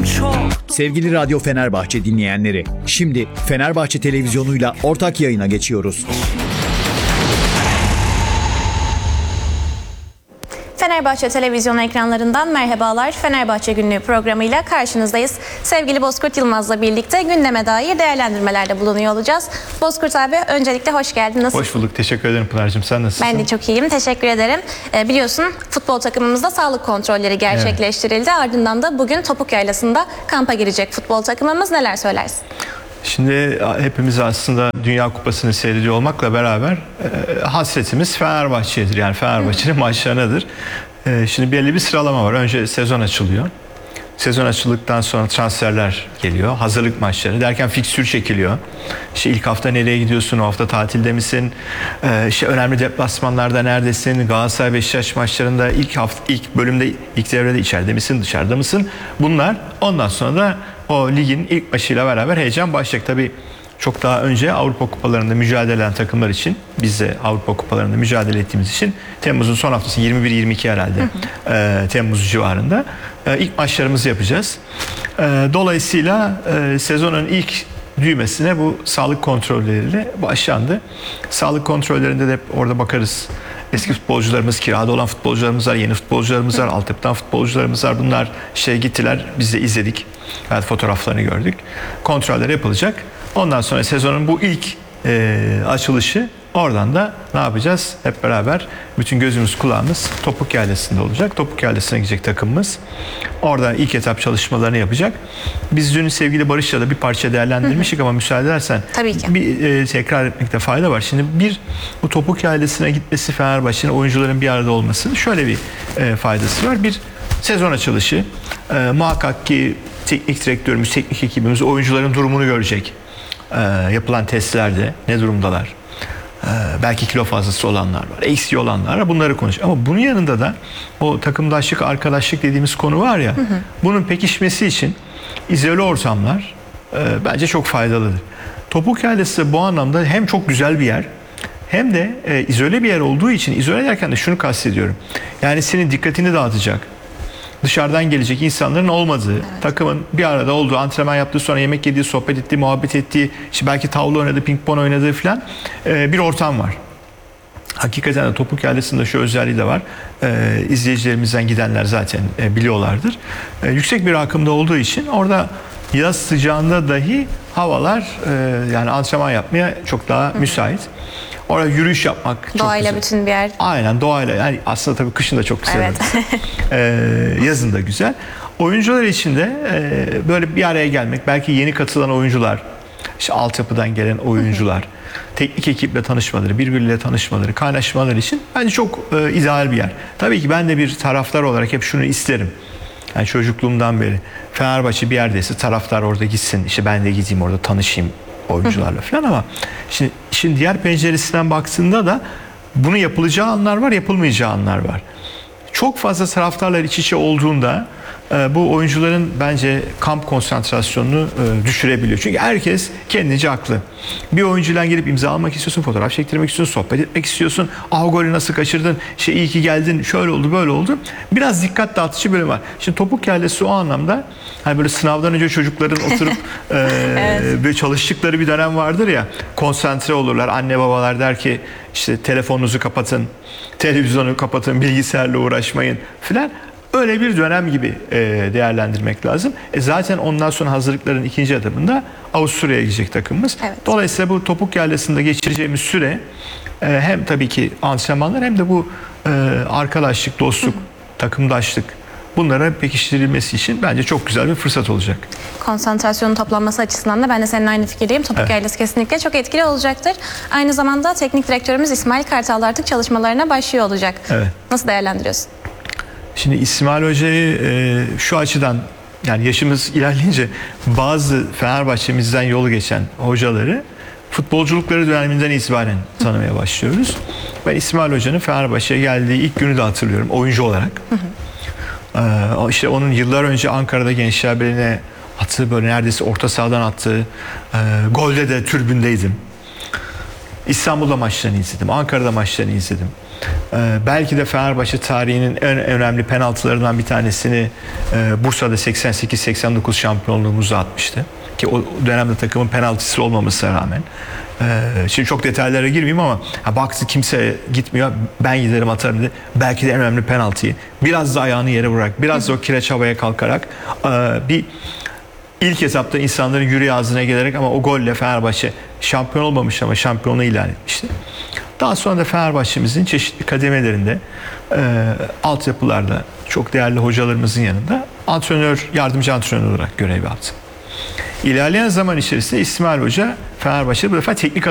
çok. Sevgili Radyo Fenerbahçe dinleyenleri, şimdi Fenerbahçe televizyonuyla ortak yayına geçiyoruz. Fenerbahçe televizyon ekranlarından merhabalar. Fenerbahçe Günlüğü programıyla karşınızdayız. Sevgili Bozkurt Yılmaz'la birlikte gündeme dair değerlendirmelerde bulunuyor olacağız. Bozkurt abi, öncelikle hoş geldin. Nasılsın? Hoş bulduk. Teşekkür ederim Pınar'cığım. Sen nasılsın? Ben de çok iyiyim. Teşekkür ederim. Biliyorsun futbol takımımızda sağlık kontrolleri gerçekleştirildi. Evet. Ardından da bugün Topuk Yaylası'nda kampa girecek futbol takımımız. Neler söylersin? Şimdi hepimiz aslında Dünya Kupası'nı seyrediyor olmakla beraber hasretimiz Fenerbahçe'dir. Yani Fenerbahçe'nin maçlarınadır. Şimdi belli bir sıralama var. Önce sezon açılıyor. Sezon açıldıktan sonra transferler geliyor. Hazırlık maçları derken fikstür çekiliyor. İşte ilk hafta nereye gidiyorsun? O hafta tatilde misin? İşte önemli deplasmanlarda neredesin? Galatasaray Beşiktaş maçlarında ilk bölümde, ilk devrede içeride misin? Dışarıda mısın? Bunlar. Ondan sonra da o ligin ilk maçıyla beraber heyecan başlayacak. Tabii çok daha önce Avrupa Kupalarında mücadele eden takımlar için, biz de Avrupa Kupalarında mücadele ettiğimiz için Temmuz'un son haftası 21-22 herhalde Temmuz civarında ilk maçlarımızı yapacağız. Dolayısıyla sezonun ilk düğmesine bu sağlık kontrolleriyle başlandı. Sağlık kontrollerinde de hep orada bakarız. Eski futbolcularımız, kirada olan futbolcularımız var, yeni futbolcularımız var, altyapıdan futbolcularımız var. Bunlar gittiler, biz de izledik. Yani fotoğraflarını gördük. Kontroller yapılacak. Ondan sonra sezonun bu ilk açılışı, oradan da ne yapacağız? Hep beraber bütün gözümüz kulağımız Topuk Yaylası'nda olacak. Topuk Yaylası'na gidecek takımımız. Orada ilk etap çalışmalarını yapacak. Biz dün sevgili Barış'la da bir parça değerlendirmiştik ama müsaade edersen bir tekrar etmekte fayda var. Şimdi bu Topuk Yaylası'na gitmesi, Fenerbahçe'nin oyuncuların bir arada olmasının şöyle bir faydası var. Bir sezon açılışı. Muhakkak ki teknik direktörümüz, teknik ekibimiz oyuncuların durumunu görecek. Yapılan testlerde ne durumdalar? Belki kilo fazlası olanlar var, eksiği olanlar var. Bunları konuşuyor. Ama bunun yanında da o takımdaşlık, arkadaşlık dediğimiz konu var ya, bunun pekişmesi için izole ortamlar bence çok faydalıdır. Topuk Yaylası bu anlamda hem çok güzel bir yer, hem de izole bir yer olduğu için, izole ederken de şunu kastediyorum. Yani senin dikkatini dağıtacak, dışarıdan gelecek insanların olmadığı, takımın bir arada olduğu, antrenman yaptığı, sonra yemek yediği, sohbet ettiği, muhabbet ettiği, işte belki tavla oynadığı, ping-pong oynadığı falan bir ortam var. Hakikaten de Topuk Yaylası'nda şu özelliği de var. İzleyicilerimizden gidenler zaten biliyorlardır. Yüksek bir akımda olduğu için orada yaz sıcağında dahi havalar yani antrenman yapmaya çok daha müsait. Orada yürüyüş yapmak çok doğayla güzel. Bütün bir yer. Aynen, doğayla. Yani aslında tabii kışın da çok güzel. Evet. Yazın da güzel. Oyuncular için de böyle bir araya gelmek, belki yeni katılan oyuncular, işte altyapıdan gelen oyuncular, teknik ekiple tanışmaları, birbiriyle tanışmaları, kaynaşmaları için bence çok ideal bir yer. Tabii ki ben de bir taraftar olarak hep şunu isterim. Yani çocukluğumdan beri Fenerbahçe bir yerdeyse taraftar orada gitsin, işte ben de gideyim orada tanışayım oyuncularla falan, ama şimdi işin diğer penceresinden baktığında da bunun yapılacağı anlar var, yapılmayacağı anlar var. Çok fazla taraftarlar iç içe olduğunda bu oyuncuların bence kamp konsantrasyonunu düşürebiliyor. Çünkü herkes kendince haklı. Bir oyuncuyla gelip imza almak istiyorsun, fotoğraf çektirmek istiyorsun, sohbet etmek istiyorsun. O golü nasıl kaçırdın, iyi ki geldin, şöyle oldu, böyle oldu. Biraz dikkat dağıtıcı bölüm var. Şimdi Topuk Yaylası o anlamda, hani böyle sınavdan önce çocukların oturup böyle çalıştıkları bir dönem vardır ya, konsantre olurlar. Anne babalar der ki işte telefonunuzu kapatın, televizyonu kapatın, bilgisayarla uğraşmayın filan. Öyle bir dönem gibi değerlendirmek lazım. Zaten ondan sonra hazırlıkların ikinci etapında Avusturya'ya gidecek takımımız. Evet. Dolayısıyla bu Topuk Yaylası'nda geçireceğimiz süre hem tabii ki antrenmanlar, hem de bu arkadaşlık, dostluk, takımdaşlık, bunlara pekiştirilmesi için bence çok güzel bir fırsat olacak. Konsantrasyonun toplanması açısından da ben de seninle aynı fikirdeyim. Topuk Yaylası kesinlikle çok etkili olacaktır. Aynı zamanda teknik direktörümüz İsmail Kartal da artık çalışmalarına başlıyor olacak. Evet. Nasıl değerlendiriyorsun? Şimdi İsmail Hoca'yı şu açıdan, yani yaşımız ilerleyince bazı Fenerbahçe'mizden yolu geçen hocaları futbolculukları döneminden itibaren tanımaya başlıyoruz. Ben İsmail Hoca'nın Fenerbahçe'ye geldiği ilk günü de hatırlıyorum oyuncu olarak. İşte onun yıllar önce Ankara'da Gençler Birliği'ne attığı, böyle neredeyse orta sahadan attığı golde de tribündeydim. İstanbul'da maçlarını izledim, Ankara'da maçlarını izledim. Belki de Fenerbahçe tarihinin en önemli penaltılarından bir tanesini Bursa'da 88-89 şampiyonluğumuzda atmıştı. Ki o dönemde takımın penaltısı olmamasına rağmen. Şimdi çok detaylara girmeyeyim ama baktı kimse gitmiyor, ben giderim atarım dedi. Belki de en önemli penaltıyı biraz da ayağını yere bırak, biraz da o kireç havaya kalkarak bir ilk etapta insanların yüreği ağzına gelerek ama o golle Fenerbahçe şampiyon olmamış ama şampiyonu ilan etmişti. Daha sonra da Fenerbahçe'mizin çeşitli kademelerinde altyapılarda çok değerli hocalarımızın yanında yardımcı antrenör olarak görev yaptı. İlerleyen zaman içerisinde İsmail Hoca Fenerbahçe'de bu defa teknik